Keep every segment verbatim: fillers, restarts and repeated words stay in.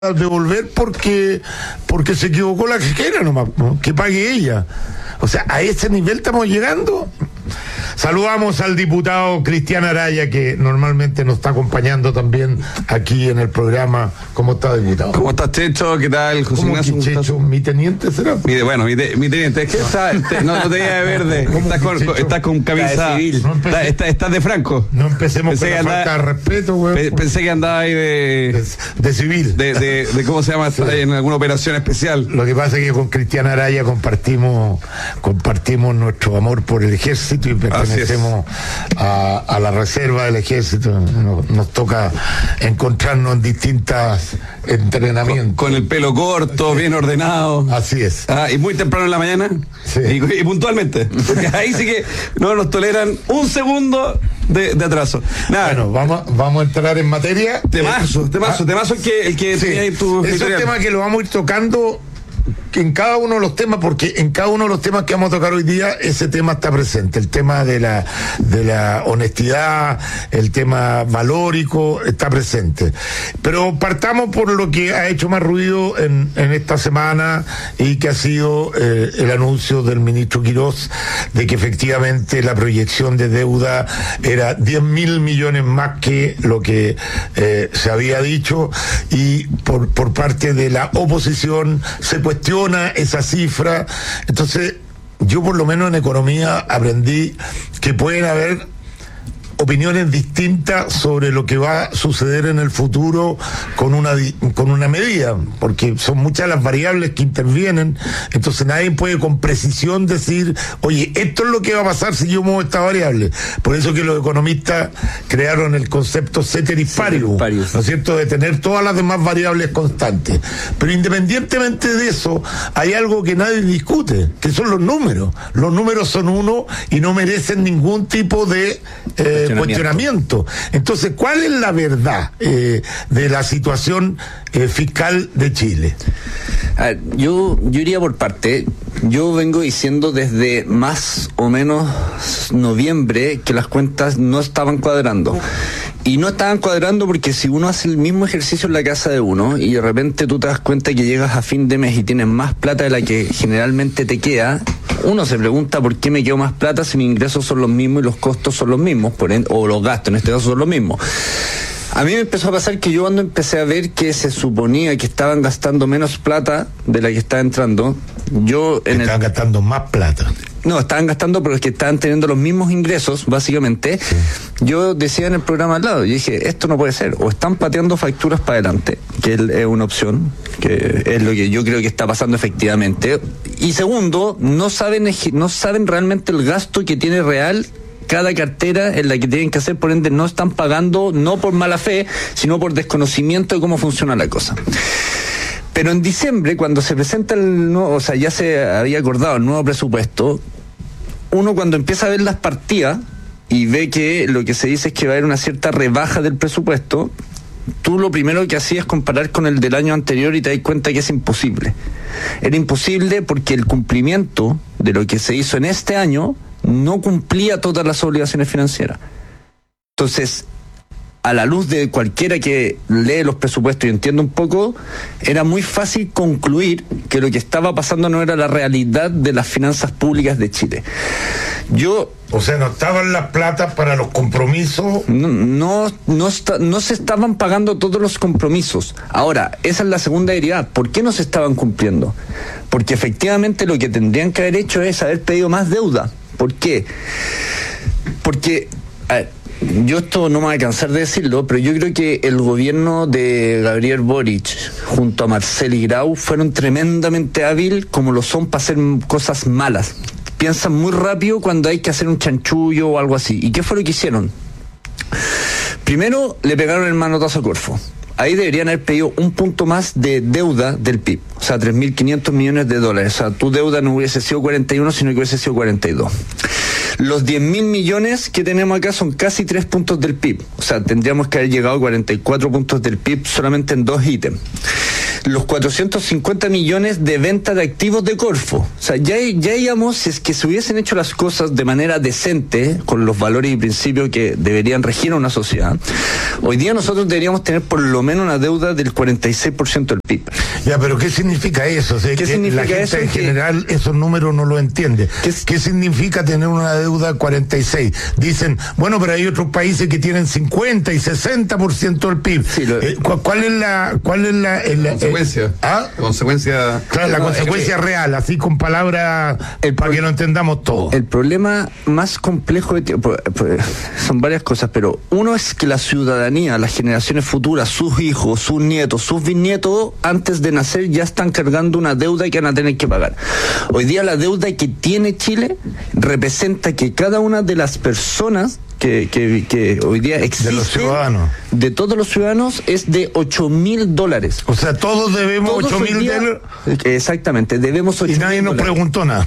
a devolver porque porque se equivocó la cajera nomás, ¿no? Que pague ella. O sea, a ese nivel estamos llegando. Saludamos al diputado Cristian Araya, que normalmente nos está acompañando también aquí en el programa. ¿Cómo está, diputado? ¿Cómo estás, Checho? ¿Qué tal, José Ignacio? ¿Cómo que Checho? ¿Mi teniente será? Mi, bueno, mi, te, mi teniente, es que está, te, no, no te de verde. Estás con, estás con camisa civil. No estás, estás, estás de Franco. No empecemos pensé con la andaba, falta de respeto, güey. Pe, pensé que andaba ahí de... De, de civil. De, de, de, ¿cómo se llama? Sí. En alguna operación especial. Lo que pasa es que con Cristian Araya compartimos compartimos nuestro amor por el ejército y pertenecemos a, a la reserva del ejército. Nos, nos toca encontrarnos en distintas entrenamientos. Con, con el pelo corto, bien ordenado. Así es. Ah, y muy temprano en la mañana. Sí. Y, y puntualmente. Porque ahí sí que no nos toleran un segundo de, de atraso. Nada. Bueno, vamos, vamos a entrar en materia. Temazo, temazo, ah, temazo el que, el que sí, tenía ahí tu. Es un tema que lo vamos a ir tocando en cada uno de los temas, porque en cada uno de los temas que vamos a tocar hoy día, ese tema está presente, el tema de la de la honestidad, el tema valórico está presente. Pero partamos por lo que ha hecho más ruido en, en esta semana y que ha sido eh, el anuncio del ministro Quirós de que efectivamente la proyección de deuda era diez mil millones más que lo que eh, se había dicho, y por, por parte de la oposición se cuestiona esa cifra. Entonces, yo por lo menos en economía aprendí que pueden haber opiniones distintas sobre lo que va a suceder en el futuro con una con una medida, porque son muchas las variables que intervienen. Entonces nadie puede con precisión decir, oye, esto es lo que va a pasar si yo muevo esta variable. Por eso que los economistas crearon el concepto ceteris paribus, ¿no es cierto?, de tener todas las demás variables constantes. Pero independientemente de eso, hay algo que nadie discute, que son los números. Los números son uno y no merecen ningún tipo de eh, cuestionamiento. Entonces, ¿cuál es la verdad eh, de la situación eh, fiscal de Chile? A ver, yo, yo iría por parte. Yo vengo diciendo desde más o menos noviembre que las cuentas no estaban cuadrando. Y no estaban cuadrando porque si uno hace el mismo ejercicio en la casa de uno y de repente tú te das cuenta que llegas a fin de mes y tienes más plata de la que generalmente te queda, uno se pregunta por qué me quedo más plata si mis ingresos son los mismos y los costos son los mismos, por en, o los gastos en este caso son los mismos. A mí me empezó a pasar que yo cuando empecé a ver que se suponía que estaban gastando menos plata de la que estaba entrando, yo en estaban el... gastando más plata. No, estaban gastando, pero es que estaban teniendo los mismos ingresos, básicamente. Sí. Yo decía en el programa al lado, yo dije, esto no puede ser. O están pateando facturas para adelante, que es una opción, que es lo que yo creo que está pasando efectivamente. Y segundo, no saben, no saben realmente el gasto que tiene real cada cartera en la que tienen que hacer, por ende no están pagando, no por mala fe, sino por desconocimiento de cómo funciona la cosa. Pero en diciembre, cuando se presenta el nuevo, o sea, ya se había acordado el nuevo presupuesto, uno cuando empieza a ver las partidas y ve que lo que se dice es que va a haber una cierta rebaja del presupuesto, tú lo primero que hacías es comparar con el del año anterior y te das cuenta que es imposible. Era imposible porque el cumplimiento de lo que se hizo en este año no cumplía todas las obligaciones financieras. Entonces, a la luz de cualquiera que lee los presupuestos y entiende un poco, era muy fácil concluir que lo que estaba pasando no era la realidad de las finanzas públicas de Chile. Yo... O sea, no estaban las platas para los compromisos. No, no, no, está, no se estaban pagando todos los compromisos. Ahora, esa es la segunda derivada. ¿Por qué no se estaban cumpliendo? Porque efectivamente lo que tendrían que haber hecho es haber pedido más deuda. ¿Por qué? Porque... A ver, yo esto no me voy a cansar de decirlo, pero yo creo que el gobierno de Gabriel Boric junto a Marcel Grau fueron tremendamente hábiles como lo son para hacer cosas malas. Piensan muy rápido cuando hay que hacer un chanchullo o algo así. ¿Y qué fue lo que hicieron? Primero le pegaron el manotazo a Corfo. Ahí deberían haber pedido un punto más de deuda del P I B, o sea, tres mil quinientos millones de dólares. O sea, tu deuda no hubiese sido cuarenta y uno, sino que hubiese sido cuarenta y dos. Los diez mil millones que tenemos acá son casi tres puntos del P I B. O sea, tendríamos que haber llegado a cuarenta y cuatro puntos del P I B solamente en dos ítems. los cuatrocientos cincuenta millones de venta de activos de Corfo. O sea, ya, ya digamos, si es que se hubiesen hecho las cosas de manera decente, con los valores y principios que deberían regir a una sociedad, hoy día nosotros deberíamos tener por lo menos una deuda del cuarenta y seis por ciento del P I B. Ya, pero ¿qué significa eso? O sea, ¿Qué que significa la gente eso? en Que, general esos números no lo entiende. ¿Qué, ¿Qué significa tener una deuda cuarenta y seis? Dicen, bueno, pero hay otros países que tienen cincuenta y sesenta por ciento del P I B. Sí, lo, eh, ¿cuál, ¿Cuál es la cuál es la, el, la consecuencia? Eh, ¿ah? La consecuencia. Claro, la no, consecuencia es que, real, así con palabras para que lo entendamos todo. El problema más complejo de, pues, pues, son varias cosas, pero uno es que la ciudadanía, las generaciones futuras, sus hijos, sus nietos, sus bisnietos, antes de nacer ya están cargando una deuda que van a tener que pagar. Hoy día la deuda que tiene Chile representa que cada una de las personas Que, que, que hoy día existe de los ciudadanos, de todos los ciudadanos, es de ocho mil dólares. O sea, todos debemos ocho mil dólares. Exactamente, debemos ocho mil. Y nadie nos preguntó nada.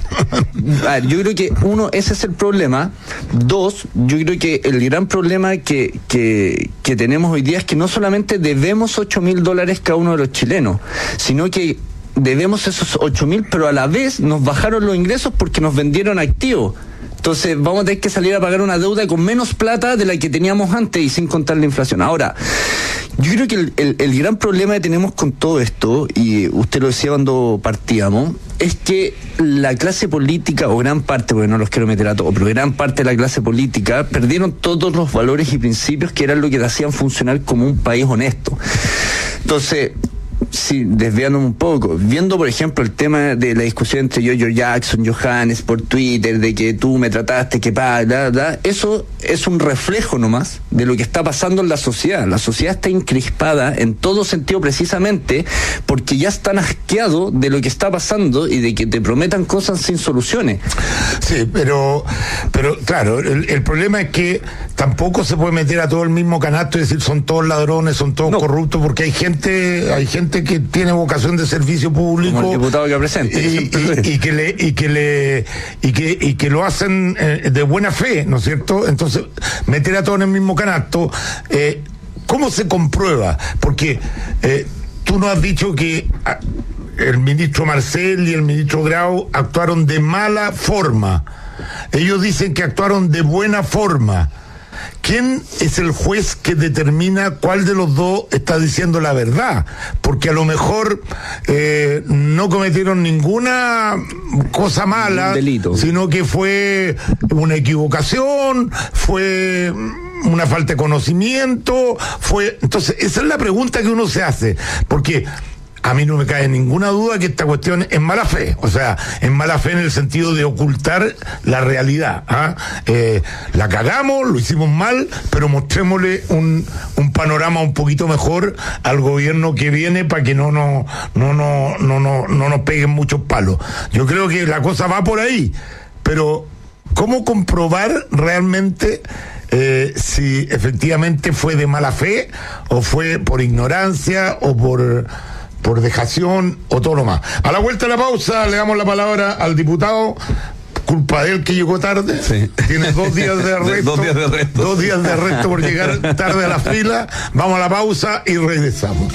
A ver, yo creo que uno, ese es el problema. Dos, yo creo que el gran problema que, que, que tenemos hoy día es que no solamente debemos ocho mil dólares cada uno de los chilenos, sino que debemos esos ocho mil, pero a la vez nos bajaron los ingresos porque nos vendieron activos. Entonces vamos a tener que salir a pagar una deuda con menos plata de la que teníamos antes y sin contar la inflación. Ahora, yo creo que el, el, el gran problema que tenemos con todo esto, y usted lo decía cuando partíamos, es que la clase política, o gran parte, porque no los quiero meter a todos, pero gran parte de la clase política perdieron todos los valores y principios que eran lo que te hacían funcionar como un país honesto. Entonces, sí, desviándome un poco, viendo por ejemplo el tema de la discusión entre Jojo Jackson, Johannes por Twitter, de que tú me trataste, que pa, da, da, eso es un reflejo nomás de lo que está pasando en la sociedad. La sociedad está encrispada en todo sentido precisamente porque ya están asqueados de lo que está pasando y de que te prometan cosas sin soluciones. Sí, pero, pero claro, el, el problema es que tampoco se puede meter a todo el mismo canasto y decir son todos ladrones, son todos no. corruptos, porque hay gente, hay gente que tiene vocación de servicio público, como el diputado que presente y, y, y que le y que le y que y que lo hacen eh, de buena fe, ¿no es cierto? Entonces meter a todos en el mismo canasto, eh, ¿cómo se comprueba? Porque eh, tú nos has dicho que a, el ministro Marcel y el ministro Grau actuaron de mala forma. Ellos dicen que actuaron de buena forma. ¿Quién es el juez que determina cuál de los dos está diciendo la verdad? Porque a lo mejor eh, no cometieron ninguna cosa mala, delito, sino que fue una equivocación, fue una falta de conocimiento, fue... Entonces, esa es la pregunta que uno se hace, porque a mí no me cae ninguna duda que esta cuestión es mala fe, o sea, es mala fe en el sentido de ocultar la realidad. ¿ah? Eh, la cagamos, lo hicimos mal, pero mostrémosle un, un panorama un poquito mejor al gobierno que viene para que no, no, no, no, no, no, no nos peguen muchos palos. Yo creo que la cosa va por ahí, pero ¿cómo comprobar realmente Eh, si efectivamente fue de mala fe o fue por ignorancia o por por dejación o todo lo más? A la vuelta de la pausa le damos la palabra al diputado. Culpa de él que llegó tarde. Sí. Tiene dos días de arresto. dos días de arresto. Dos días de arresto por llegar tarde a la fila. Vamos a la pausa y regresamos.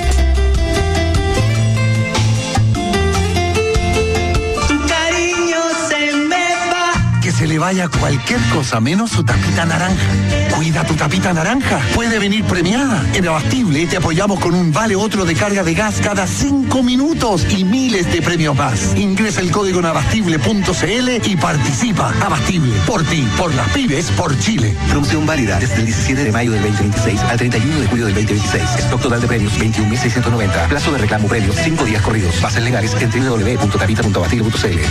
Se le vaya cualquier cosa menos su tapita naranja. Cuida tu tapita naranja. Puede venir premiada. En Abastible te apoyamos con un vale otro de carga de gas cada cinco minutos y miles de premios más. Ingresa el código en abastible punto c l y participa. Abastible. Por ti, por las pymes, por Chile. Promoción válida desde el diecisiete de mayo del veinte veintiséis al treinta y uno de julio del veinte veintiséis. Stock total de premios veintiún mil seiscientos noventa. Plazo de reclamo premios cinco días corridos. Bases legales en w w w punto tapita punto abastible punto c l.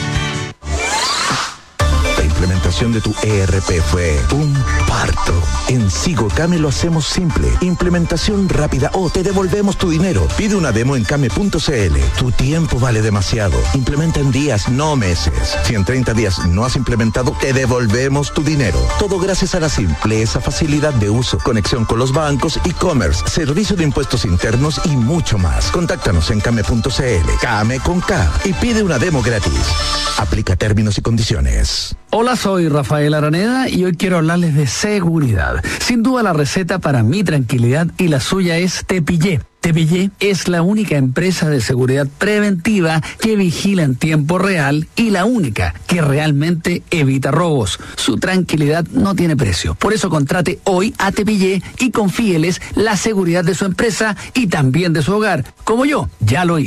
La implementación de tu E R P fue un parto. En Sigocame lo hacemos simple. Implementación rápida o te devolvemos tu dinero. Pide una demo en came punto c l. Tu tiempo vale demasiado. Implementa en días, no meses. Si en treinta días no has implementado, te devolvemos tu dinero. Todo gracias a la simpleza, facilidad de uso, conexión con los bancos, e-commerce, servicio de impuestos internos y mucho más. Contáctanos en came punto c l. Came con K y pide una demo gratis. Aplica términos y condiciones. Hola, soy Rafael Araneda y hoy quiero hablarles de seguridad. Sin duda la receta para mi tranquilidad y la suya es Tepillé. Tepillé es la única empresa de seguridad preventiva que vigila en tiempo real y la única que realmente evita robos. Su tranquilidad no tiene precio. Por eso contrate hoy a Tepillé y confíeles la seguridad de su empresa y también de su hogar, como yo ya lo hice.